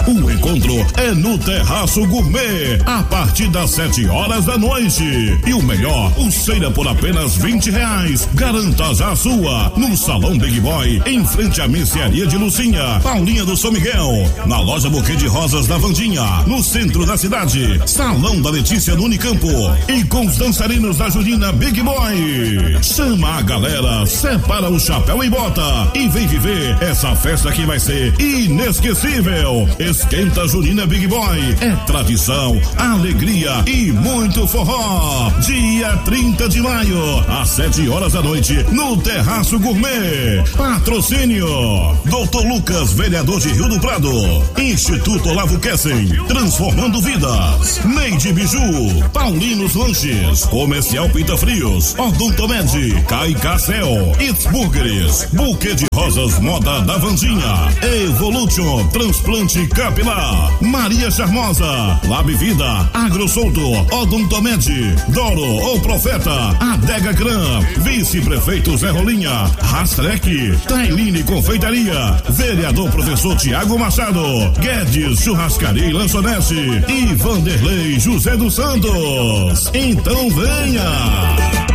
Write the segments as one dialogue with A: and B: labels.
A: O encontro é no Terraço Gourmet, a partir das 7 horas da noite. E o melhor, o ceia por apenas R$20. Garanta já a sua no Salão Big Boy, em frente à mercearia de Lucinha, Paulinha do São Miguel. Na loja Buquê de Rosas da Vandinha, no centro da cidade. Salão da Letícia no Unicampo. E com os dançarinos da Junina Big Boy. Chama a galera, separa o chapéu e bota e vem viver essa festa que vai ser inesquecível. Esquenta Junina Big Boy. É tradição, alegria e muito forró. Dia 30 de maio, às 7 horas da noite, no Terraço Gourmet. Patrocínio Dr. Lucas, vereador de Rio do Prado. Instituto Olavo Kessen, transformando vidas. Neide Biju, Paulinos Lanches, Comercial Pinta Frios, Odontomed, Caicacel, It's Burgers, Buquê de Rosas Moda da Vandinha, Evolution, Transplante Capilar, Maria Charmosa, Lab Vida, Agrosolto, Odontomed, Doro, O Profeta, Adega Gran, Vice-Prefeito Zé Rolinha, Rastrec, Tailine Confeitaria, Vereador Professor Tiago Machado, Guedes Churrascaria e Lanchonete e Vanderlei José dos Santos. Então venha!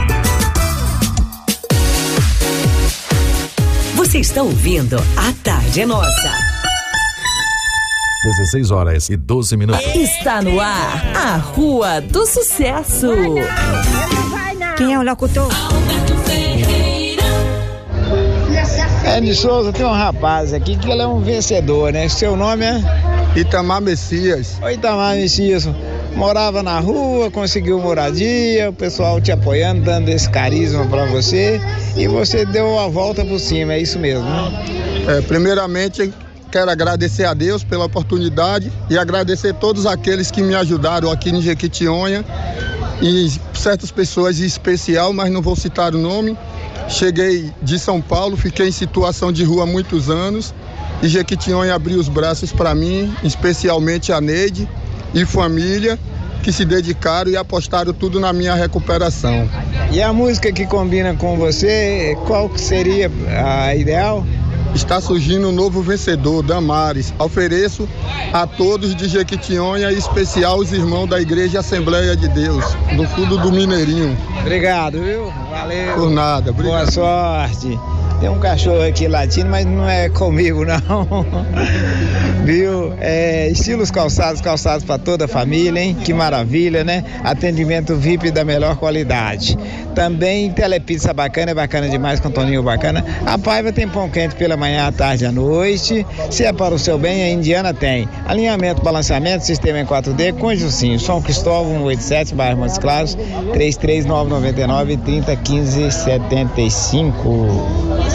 B: Você está ouvindo A Tarde é Nossa.
C: 16h12.
B: Está no ar a Rua do Sucesso.
D: Quem é o locutor?
E: De Souza, tem um rapaz aqui que ele é um vencedor, né? Seu nome é?
F: Itamar Messias.
E: Oi, Itamar Messias. Morava na rua, conseguiu moradia, o pessoal te apoiando, dando esse carisma pra você e você deu a volta por cima, é isso mesmo, né?
F: Primeiramente, quero agradecer a Deus pela oportunidade e agradecer todos aqueles que me ajudaram aqui em Jequitinhonha e certas pessoas em especial, mas não vou citar o nome. Cheguei de São Paulo, fiquei em situação de rua há muitos anos e Jequitinhonha abriu os braços para mim, especialmente a Neide e família, que se dedicaram e apostaram tudo na minha recuperação.
E: E a música que combina com você, qual que seria a ideal?
F: Está surgindo um novo vencedor, Damares. Ofereço a todos de Jequitinhonha, em especial os irmãos da Igreja Assembleia de Deus, do fundo do Mineirinho.
E: Obrigado, viu? Valeu.
F: Por nada, obrigado.
E: Boa sorte. Tem um cachorro aqui latindo, mas não é comigo não, viu? Estilos calçados para toda a família, hein? Que maravilha, né? Atendimento VIP da melhor qualidade. Também telepizza bacana, é bacana demais, com Toninho bacana. A Paiva tem pão quente pela manhã, à tarde e à noite. Se é para o seu bem, a Indiana tem. Alinhamento, balanceamento, sistema em 4D com Jucinho. São Cristóvão, 187, bairro Montes Claros, 33999 3015 75.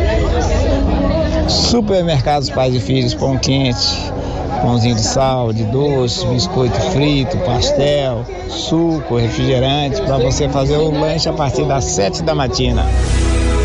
E: Supermercados Pais e Filhos, pão quente, pãozinho de sal, de doce, biscoito frito, pastel, suco, refrigerante, para você fazer o lanche a partir das 7 da matina.